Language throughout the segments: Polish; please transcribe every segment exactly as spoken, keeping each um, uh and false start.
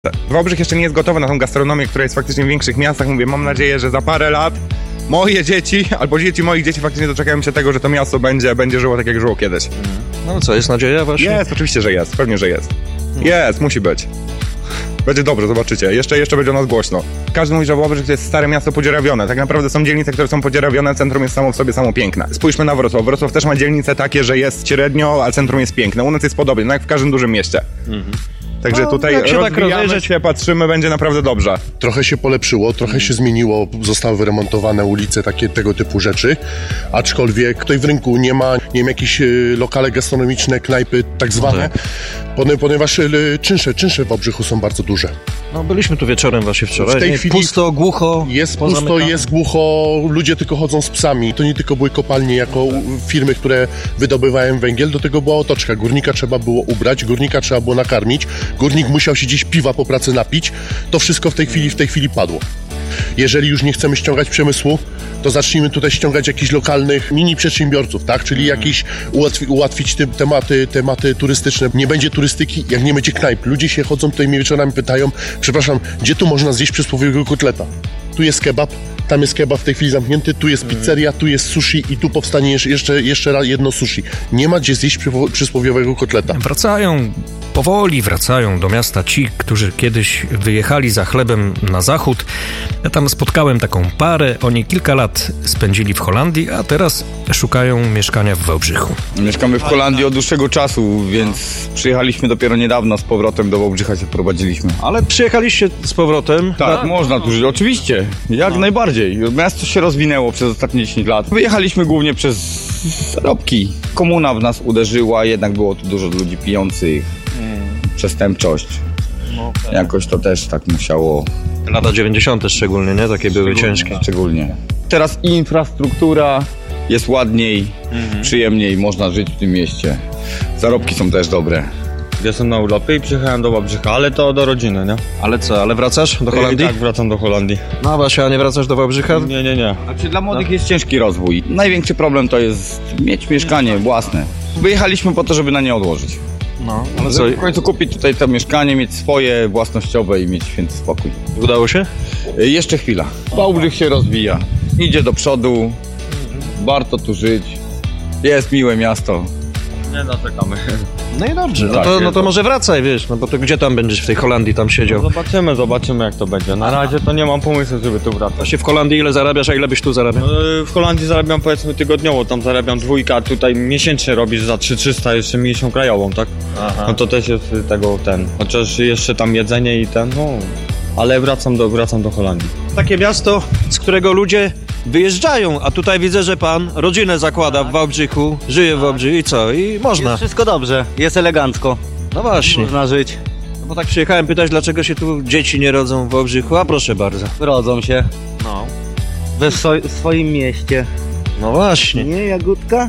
Wałbrzych jeszcze nie jest gotowy na tą gastronomię, która jest faktycznie w większych miastach. Mówię, mam nadzieję, że za parę lat moje dzieci, albo dzieci moich dzieci faktycznie doczekają się tego, że to miasto będzie, będzie żyło tak, jak żyło kiedyś. No co, jest nadzieja właśnie? Jest, oczywiście, że jest. Pewnie, że jest. Jest, musi być. Będzie dobrze, zobaczycie. Jeszcze, jeszcze będzie o nas głośno. Każdy mówi, że Wałbrzych to jest stare miasto podziurawione. Tak naprawdę są dzielnice, które są podziurawione, centrum jest samo w sobie samo piękne. Spójrzmy na Wrocław. Wrocław też ma dzielnice takie, że jest średnio, a centrum jest piękne. U nas jest podobnie, no jak w każdym dużym mieście. Mhm. Także no, tutaj jak się tak rozwijamy rozejrzeć, się, patrzymy, będzie naprawdę dobrze. Trochę się polepszyło, trochę się zmieniło, zostały wyremontowane ulice, takie tego typu rzeczy, aczkolwiek tutaj w rynku nie ma, nie wiem, jakieś y, lokale gastronomiczne, knajpy tak zwane, okay. ponieważ y, czynsze, czynsze w Wałbrzychu są bardzo duże. No byliśmy tu wieczorem właśnie wczoraj, w tej chwili pusto, głucho. Jest pusto, jest głucho, ludzie tylko chodzą z psami, to nie tylko były kopalnie jako firmy, które wydobywają węgiel, do tego była otoczka, górnika trzeba było ubrać, górnika trzeba było nakarmić, górnik musiał się gdzieś piwa po pracy napić, to wszystko w tej chwili, w tej chwili padło. Jeżeli już nie chcemy ściągać przemysłu, to zacznijmy tutaj ściągać jakichś lokalnych mini przedsiębiorców, tak? Czyli jakieś ułatwi, ułatwić te tematy, tematy turystyczne. Nie będzie turystyki, jak nie będzie knajp. Ludzie się chodzą tutaj wieczorami, pytają, przepraszam, gdzie tu można zjeść przysłowiowego kotleta? Tu jest kebab, tam jest kebab w tej chwili zamknięty, tu jest pizzeria, tu jest sushi i tu powstanie jeszcze, jeszcze raz jedno sushi. Nie ma gdzie zjeść przysłowiowego kotleta. Wracają, powoli wracają do miasta ci, którzy kiedyś wyjechali za chlebem na zachód. Ja tam spotkałem taką parę, oni kilka lat spędzili w Holandii, a teraz szukają mieszkania w Wałbrzychu. Mieszkamy w Holandii od dłuższego czasu, więc przyjechaliśmy dopiero niedawno z powrotem do Wałbrzycha, się wprowadziliśmy. Ale przyjechaliście z powrotem? Tak, na... można tu żyć, oczywiście, jak no. najbardziej. Miasto się rozwinęło przez ostatnie dziesięć lat. Wyjechaliśmy głównie przez zarobki. Komuna w nas uderzyła, jednak było tu dużo ludzi pijących, hmm. przestępczość. No, tak. Jakoś to też tak musiało... Lata dziewięćdziesiąte szczególnie, nie? Takie były ciężkie. Szczególnie. Teraz infrastruktura jest ładniej, mhm. przyjemniej, można żyć w tym mieście. Zarobki są też dobre. Jestem na urlopie i przyjechałem do Wałbrzycha, ale to do rodziny, nie? Ale co, ale wracasz do Holandii? Tak, wracam do Holandii. No właśnie, a nie wracasz do Wałbrzycha? Nie, nie, nie. Znaczy dla młodych no. jest ciężki rozwój. Największy problem to jest mieć mieszkanie własne. Wyjechaliśmy po to, żeby na nie odłożyć. No, ale co? W końcu kupić tutaj to mieszkanie, mieć swoje, własnościowe i mieć święty spokój. Udało się? Jeszcze chwila. Wałbrzych się rozwija. Idzie do przodu. Warto tu żyć. Jest miłe miasto. Nie narzekamy. No i dobrze, no to, no to może wracaj, wiesz, no bo to gdzie tam będziesz w tej Holandii tam siedział? No zobaczymy, zobaczymy jak to będzie. Na razie to nie mam pomysłu, żeby tu wracać. Właśnie w Holandii ile zarabiasz, a ile byś tu zarabiał? No, w Holandii zarabiam powiedzmy tygodniowo, tam zarabiam dwójkę, a tutaj miesięcznie robisz za trzy tysiące trzysta, jeszcze miesiąc krajową, tak? Aha. No to też jest tego ten, chociaż jeszcze tam jedzenie i ten, no... Ale wracam do, wracam do Holandii. Takie miasto, z którego ludzie wyjeżdżają, a tutaj widzę, że pan rodzinę zakłada w Wałbrzychu, żyje w Wałbrzychu i co? I można. Jest wszystko dobrze, jest elegancko. No właśnie. Można żyć. No bo tak przyjechałem pytać, dlaczego się tu dzieci nie rodzą w Wałbrzychu, a proszę bardzo. Rodzą się. No. We swo- swoim mieście. No właśnie. Nie, Jagódka?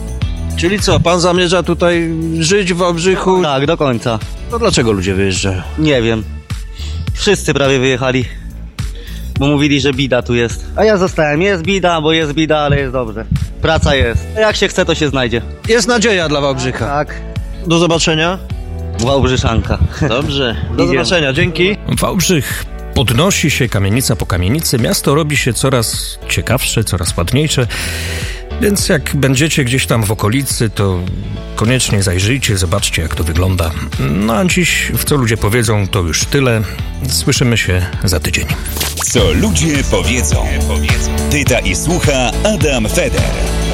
Czyli co, pan zamierza tutaj żyć w Wałbrzychu? Tak, do końca. No dlaczego ludzie wyjeżdżają? Nie wiem. Wszyscy prawie wyjechali, bo mówili, że bida tu jest. A ja zostałem. Jest bida, bo jest bida, ale jest dobrze. Praca jest. Jak się chce, to się znajdzie. Jest nadzieja dla Wałbrzycha. Tak. Do zobaczenia. Wałbrzyszanka. Dobrze. Do zobaczenia. Dzięki. Wałbrzych podnosi się kamienica po kamienicy. Miasto robi się coraz ciekawsze, coraz ładniejsze. Więc jak będziecie gdzieś tam w okolicy, to koniecznie zajrzyjcie, zobaczcie jak to wygląda. No a dziś w Co Ludzie Powiedzą to już tyle. Słyszymy się za tydzień. Co ludzie powiedzą. Pyta i słucha Adam Feder.